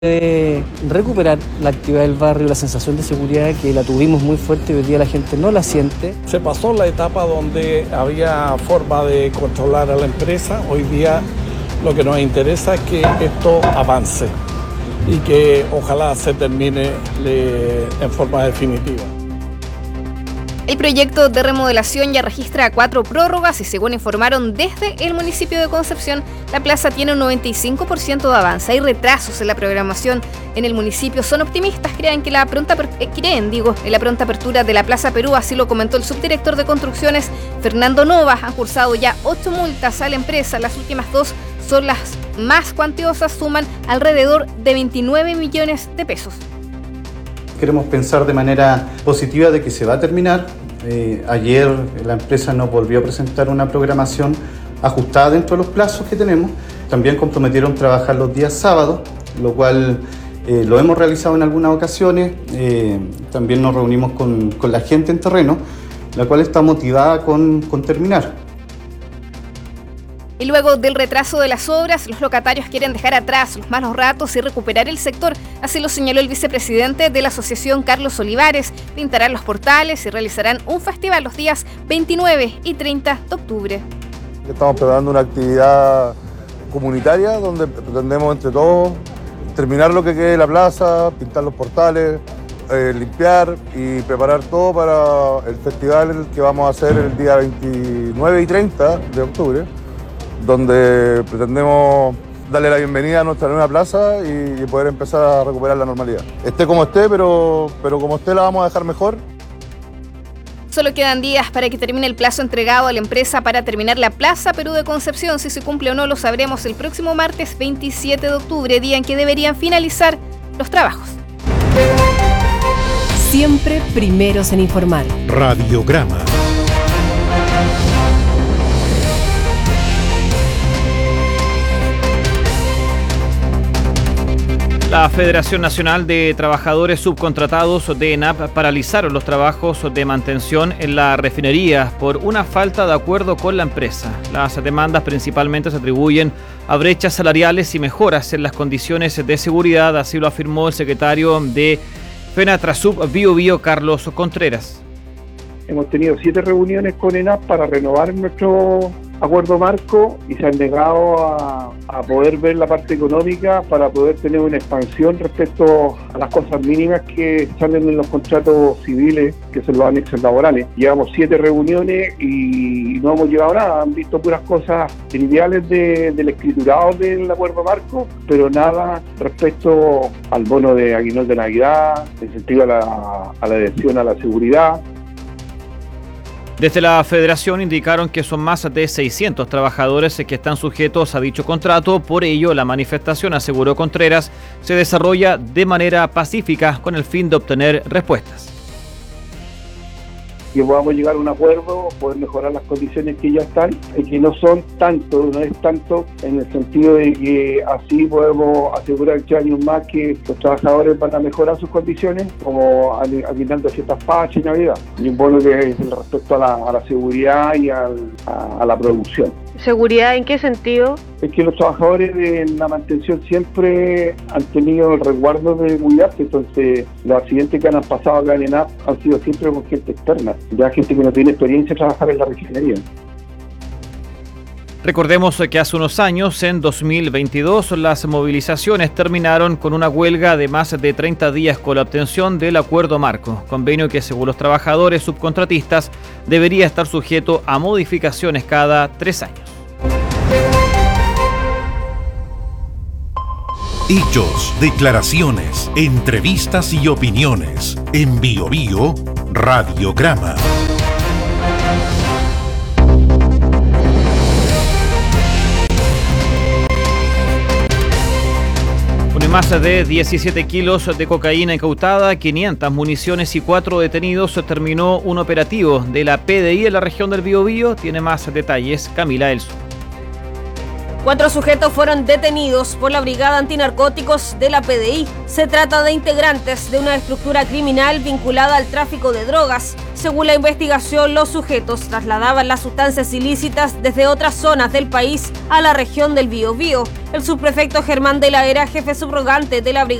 recuperar la actividad del barrio, la sensación de seguridad que la tuvimos muy fuerte y hoy día la gente no la siente. Se pasó la etapa donde había forma de controlar a la empresa. Hoy día lo que nos interesa es que esto avance y que ojalá se termine en forma definitiva. El proyecto de remodelación ya registra 4 prórrogas y según informaron desde el municipio de Concepción, la plaza tiene un 95% de avance. Hay retrasos en la programación en el municipio. Son optimistas, creen en la pronta apertura de la Plaza Perú, así lo comentó el subdirector de construcciones, Fernando Nova. Han cursado ya 8 multas a la empresa, las últimas 2 son las más cuantiosas, suman alrededor de 29 millones de pesos. Queremos pensar de manera positiva de que se va a terminar. Ayer la empresa nos volvió a presentar una programación ajustada dentro de los plazos que tenemos. También comprometieron trabajar los días sábados, lo cual lo hemos realizado en algunas ocasiones. También nos reunimos con la gente en terreno, la cual está motivada con terminar. Y luego del retraso de las obras, los locatarios quieren dejar atrás los malos ratos y recuperar el sector. Así lo señaló el vicepresidente de la asociación, Carlos Olivares. Pintarán los portales y realizarán un festival los días 29 y 30 de octubre. Estamos preparando una actividad comunitaria donde pretendemos entre todos terminar lo que quede de la plaza, pintar los portales, limpiar y preparar todo para el festival que vamos a hacer el día 29 y 30 de octubre. Donde pretendemos darle la bienvenida a nuestra nueva plaza y poder empezar a recuperar la normalidad. Esté como esté, pero como esté la vamos a dejar mejor. Solo quedan días para que termine el plazo entregado a la empresa para terminar la Plaza Perú de Concepción. Si se cumple o no lo sabremos el próximo martes 27 de octubre, día en que deberían finalizar los trabajos. Siempre primeros en informar. Radiograma. La Federación Nacional de Trabajadores Subcontratados de ENAP paralizaron los trabajos de mantención en la refinería por una falta de acuerdo con la empresa. Las demandas principalmente se atribuyen a brechas salariales y mejoras en las condiciones de seguridad, así lo afirmó el secretario de FENATRASUB Bio Bio, Carlos Contreras. Hemos tenido 7 reuniones con ENAP para renovar nuestro acuerdo marco y se han negado a poder ver la parte económica para poder tener una expansión respecto a las cosas mínimas que salen en los contratos civiles, que son los anexos laborales. Llevamos 7 reuniones y no hemos llevado nada, han visto puras cosas triviales del escriturado del acuerdo marco, pero nada respecto al bono de aguinaldo de Navidad, incentivo a la adhesión a la seguridad. Desde la Federación indicaron que son más de 600 trabajadores que están sujetos a dicho contrato. Por ello, la manifestación, aseguró Contreras, se desarrolla de manera pacífica con el fin de obtener respuestas. Que podamos llegar a un acuerdo, poder mejorar las condiciones que ya están y que no es tanto en el sentido de que así podemos asegurar que años más que los trabajadores van a mejorar sus condiciones, como aguinaldo ciertas fachas y Navidad, y un bono que es respecto a la seguridad y a la producción. ¿Seguridad en qué sentido? Es que los trabajadores de la mantención siempre han tenido el resguardo de cuidarse, entonces los accidentes que han pasado acá en ENAP han sido siempre con gente externa, ya gente que no tiene experiencia en trabajar en la refinería. Recordemos que hace unos años, en 2022, las movilizaciones terminaron con una huelga de más de 30 días con la obtención del acuerdo marco, convenio que según los trabajadores subcontratistas debería estar sujeto a modificaciones cada 3 años. Hechos, declaraciones, entrevistas y opiniones. En Bio Bio, Radiograma. Más de 17 kilos de cocaína incautada, 500 municiones y 4 detenidos. Terminó un operativo de la PDI en la región del Biobío. Tiene más detalles Camila Elso. 4 sujetos fueron detenidos por la Brigada Antinarcóticos de la PDI. Se trata de integrantes de una estructura criminal vinculada al tráfico de drogas. Según la investigación, los sujetos trasladaban las sustancias ilícitas desde otras zonas del país a la región del Biobío. El subprefecto Germán de la Era, jefe subrogante de la brigada